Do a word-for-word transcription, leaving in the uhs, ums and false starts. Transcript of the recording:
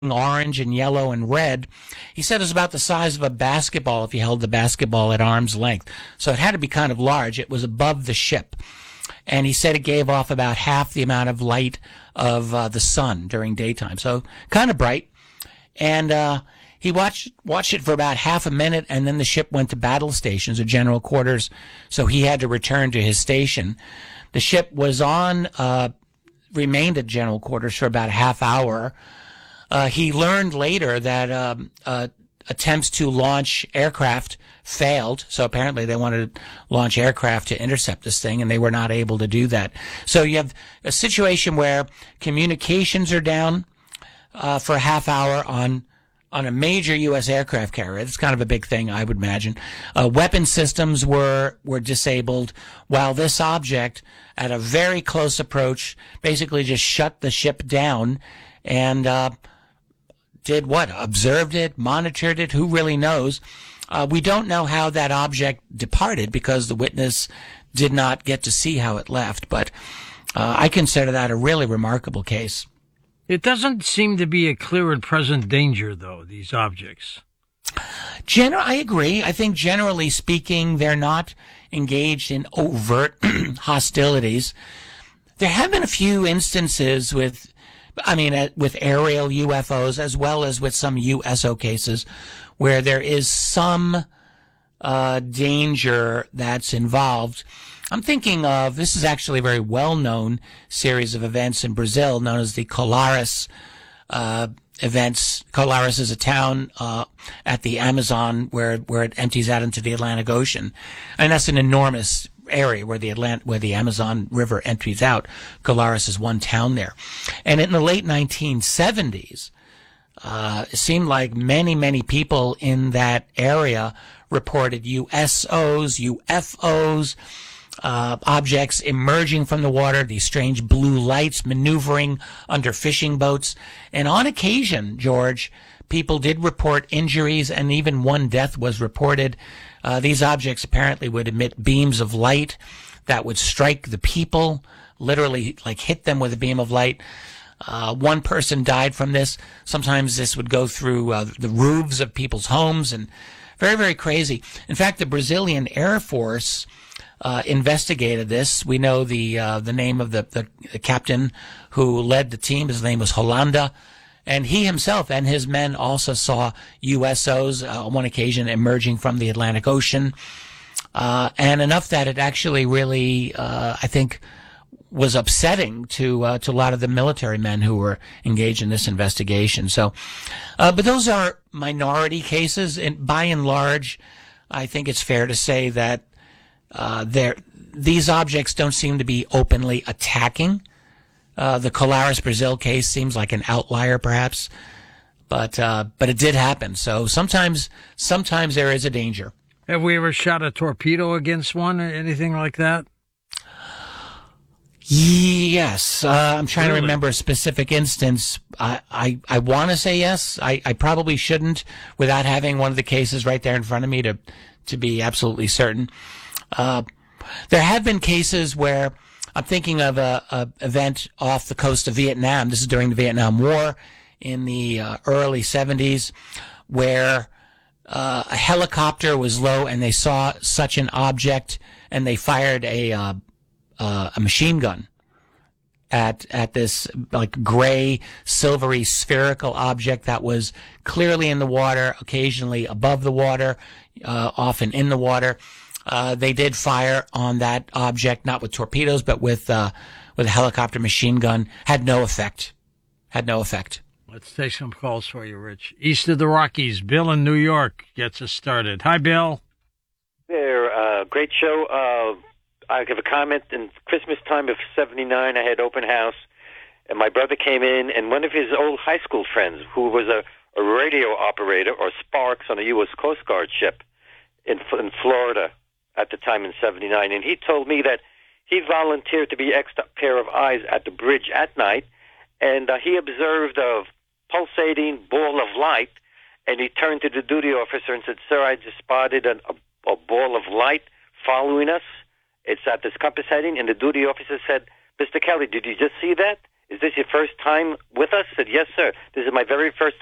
orange and yellow and red. He said it was about the size of a basketball if you held the basketball at arm's length. So it had to be kind of large. It was above the ship. And he said it gave off about half the amount of light of uh, the sun during daytime. So kind of bright. And uh, he watched watched it for about half a minute, and then the ship went to battle stations or general quarters. So he had to return to his station. The ship was on, uh, remained at general quarters for about a half hour. Uh, he learned later that um, uh, attempts to launch aircraft failed. So apparently they wanted to launch aircraft to intercept this thing, and they were not able to do that. So you have a situation where communications are down uh, for a half hour on on a major U S aircraft carrier. It's kind of a big thing, I would imagine. Uh, weapon systems were were disabled, while this object, at a very close approach, basically just shut the ship down and uh, did what? Observed it, monitored it, who really knows? Uh, we don't know how that object departed because the witness did not get to see how it left, but uh, I consider that a really remarkable case. It doesn't seem to be a clear and present danger, though, these objects. Gen- I agree. I think generally speaking, they're not engaged in overt hostilities. There have been a few instances with I mean, uh, with aerial U F Os as well as with some U S O cases where there is some uh, danger that's involved. I'm thinking of, this is actually a very well-known series of events in Brazil known as the Colares uh, events. Colares is a town uh, at the Amazon where, where it empties out into the Atlantic Ocean. And that's an enormous area where the Atlant- where the Amazon River empties out. Colares is one town there. And in the late nineteen seventies, uh, it seemed like many, many people in that area reported U S Os, U F Os, uh, objects emerging from the water, these strange blue lights maneuvering under fishing boats. And on occasion, George, people did report injuries, and even one death was reported. Uh, these objects apparently would emit beams of light that would strike the people, literally like hit them with a beam of light. Uh, one person died from this. Sometimes this would go through uh, the roofs of people's homes, and very, very crazy. In fact, the Brazilian Air Force uh, investigated this. We know the uh, the name of the, the, the captain who led the team. His name was Holanda. And he himself and his men also saw U S Os uh, on one occasion emerging from the Atlantic Ocean. Uh, and enough that it actually really, uh, I think, was upsetting to uh, to a lot of the military men who were engaged in this investigation. So, uh, but those are minority cases. And by and large, I think it's fair to say that uh, there these objects don't seem to be openly attacking. Uh, the Colares Brazil case seems like an outlier, perhaps, but uh, but it did happen. So sometimes sometimes there is a danger. Have we ever shot a torpedo against one or anything like that? Yes, uh, I'm trying Really? to remember a specific instance. I I, I want to say yes. I, I probably shouldn't, without having one of the cases right there in front of me to to be absolutely certain. Uh, there have been cases where. I'm thinking of a, a event off the coast of Vietnam. This is during the Vietnam War in the uh, early seventies, where uh, a helicopter was low and they saw such an object and they fired a uh, uh, a machine gun at at this like gray, silvery, spherical object that was clearly in the water, occasionally above the water, uh, often in the water. Uh, they did fire on that object, not with torpedoes, but with uh, with a helicopter machine gun. Had no effect. Had no effect. Let's take some calls for you, Rich. East of the Rockies, Bill in New York gets us started. Hi, Bill. There, uh, great show. Uh, I have a comment. In Christmas time of seventy-nine, I had open house, and my brother came in, and one of his old high school friends, who was a, a radio operator or Sparks on a U S Coast Guard ship in, in Florida at the time in seventy-nine, and he told me that he volunteered to be extra pair of eyes at the bridge at night, and uh, he observed a pulsating ball of light, and he turned to the duty officer and said, "Sir, I just spotted an, a, a ball of light following us. It's at this compass heading," and the duty officer said, "Mister Kelly, did you just see that? is this your first time with us? I said, yes, sir. This is my very first